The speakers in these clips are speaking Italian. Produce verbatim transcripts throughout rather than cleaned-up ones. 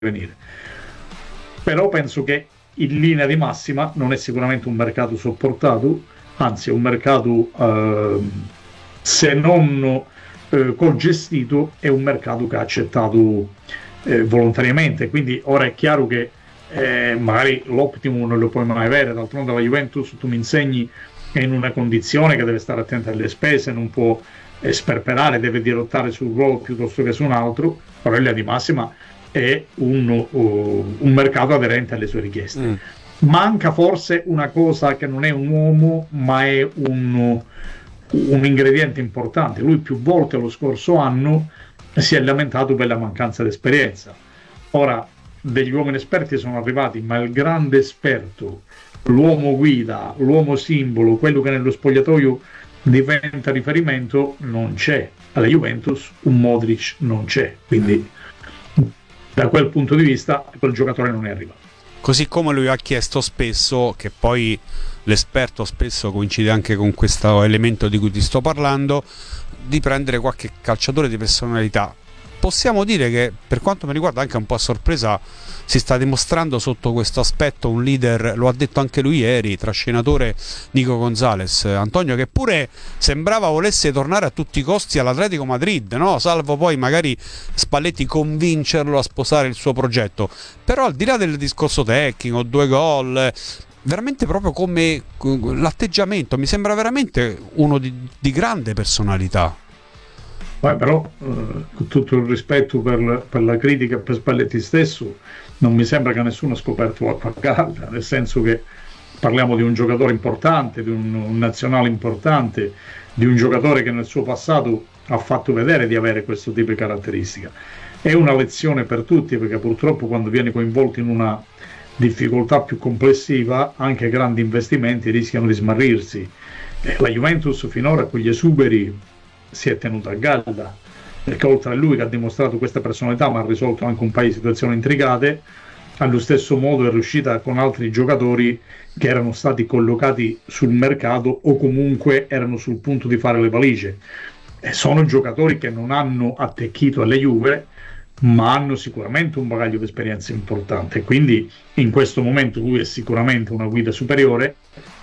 venire. Però penso che in linea di massima non è sicuramente un mercato sopportato, anzi è un mercato eh, se non eh, congestito, è un mercato che ha accettato eh, volontariamente. Quindi ora è chiaro che eh, magari l'optimum non lo puoi mai avere, d'altronde la Juventus, tu mi insegni, è in una condizione che deve stare attenta alle spese, non può eh, sperperare, deve dirottare su un ruolo piuttosto che su un altro, però in linea di massima è un, uh, un mercato aderente alle sue richieste. Mm. Manca forse una cosa che non è un uomo, ma è un, un ingrediente importante. Lui più volte lo scorso anno si è lamentato per la mancanza di esperienza. Ora, degli uomini esperti sono arrivati, ma il grande esperto, l'uomo guida, l'uomo simbolo, quello che nello spogliatoio diventa riferimento, non c'è. Alla Juventus un Modric non c'è, quindi da quel punto di vista quel giocatore non è arrivato. Così come lui ha chiesto spesso, che poi l'esperto spesso coincide anche con questo elemento di cui ti sto parlando, di prendere qualche calciatore di personalità. Possiamo dire che, per quanto mi riguarda, anche un po' a sorpresa, si sta dimostrando sotto questo aspetto un leader, lo ha detto anche lui ieri, trascinatore Nico Gonzalez, Antonio, che pure sembrava volesse tornare a tutti i costi all'Atletico Madrid, no? Salvo poi magari Spalletti convincerlo a sposare il suo progetto. Però al di là del discorso tecnico, due gol, veramente proprio come l'atteggiamento, mi sembra veramente uno di, di grande personalità. Beh, però eh, con tutto il rispetto per, per la critica per Spalletti stesso, non mi sembra che nessuno ha scoperto l'acqua calda, nel senso che parliamo di un giocatore importante, di un, un nazionale importante, di un giocatore che nel suo passato ha fatto vedere di avere questo tipo di caratteristica. È una lezione per tutti, perché purtroppo quando viene coinvolto in una difficoltà più complessiva, anche grandi investimenti rischiano di smarrirsi. E la Juventus finora con gli esuberi si è tenuta a galla, perché oltre a lui che ha dimostrato questa personalità ma ha risolto anche un paio di situazioni intricate, allo stesso modo è riuscita con altri giocatori che erano stati collocati sul mercato o comunque erano sul punto di fare le valigie. E sono giocatori che non hanno attecchito alle Juve, ma hanno sicuramente un bagaglio di esperienza importante, quindi in questo momento lui è sicuramente una guida superiore,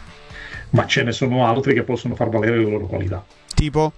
ma ce ne sono altri che possono far valere le loro qualità. Tipo?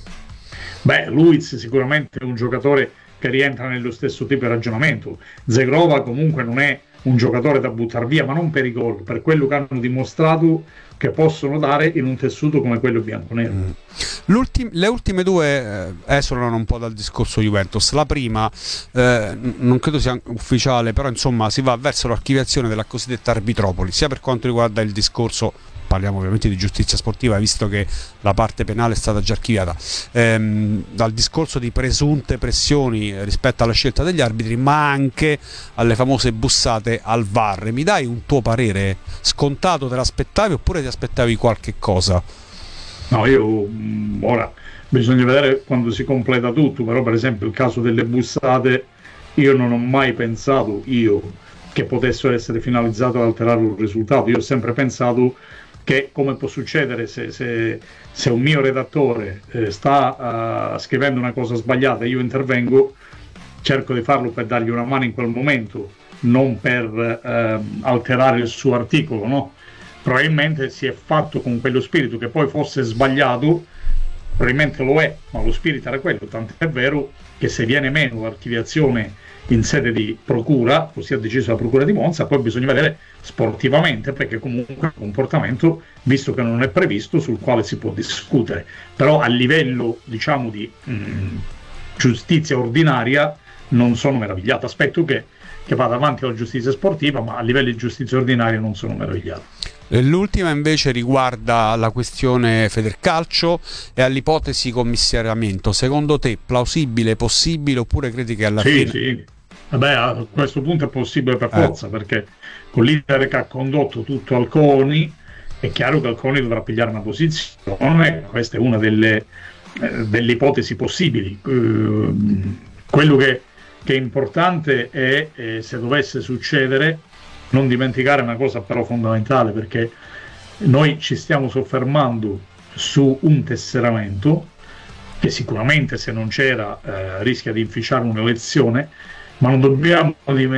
Beh, Luiz sicuramente è un giocatore che rientra nello stesso tipo di ragionamento. Zegrova comunque non è un giocatore da buttare via, ma non per i gol, per quello che hanno dimostrato che possono dare in un tessuto come quello bianconero. Mm. L'ultim- le ultime due eh, esulano un po' dal discorso Juventus. La prima eh, non credo sia ufficiale, però insomma si va verso l'archiviazione della cosiddetta arbitropoli, sia per quanto riguarda il discorso, parliamo ovviamente di giustizia sportiva, visto che la parte penale è stata già archiviata, ehm, dal discorso di presunte pressioni rispetto alla scelta degli arbitri, ma anche alle famose bussate al V A R. Mi dai un tuo parere? Scontato, te l'aspettavi oppure ti aspettavi qualche cosa? No, io ora bisogna vedere quando si completa tutto, però per esempio il caso delle bussate, io non ho mai pensato io che potessero essere finalizzate ad alterare un risultato. Io ho sempre pensato che, come può succedere se, se, se un mio redattore eh, sta uh, scrivendo una cosa sbagliata e io intervengo, cerco di farlo per dargli una mano in quel momento, non per uh, alterare il suo articolo, no? Probabilmente si è fatto con quello spirito, che poi fosse sbagliato, probabilmente lo è, ma lo spirito era quello, tant'è vero che se viene meno l'archiviazione in sede di procura, così ha deciso la procura di Monza, poi bisogna vedere sportivamente, perché comunque è un comportamento, visto che non è previsto, sul quale si può discutere, però a livello diciamo di mh, giustizia ordinaria non sono meravigliato. Aspetto che, che vada avanti la giustizia sportiva, ma a livello di giustizia ordinaria non sono meravigliato. L'ultima invece riguarda la questione Federcalcio e all'ipotesi commissariamento. Secondo te plausibile, possibile, oppure credi che alla sì, fine... Sì, vabbè, a questo punto è possibile per forza, eh. perché con l'iter che ha condotto tutto Alconi è chiaro che Alconi dovrà pigliare una posizione. Questa è una delle, eh, delle ipotesi possibili. Eh, quello che, che è importante è, eh, se dovesse succedere, non dimenticare una cosa però fondamentale, perché noi ci stiamo soffermando su un tesseramento che sicuramente, se non c'era, eh, rischia di inficiare un'elezione, ma non dobbiamo dimenticare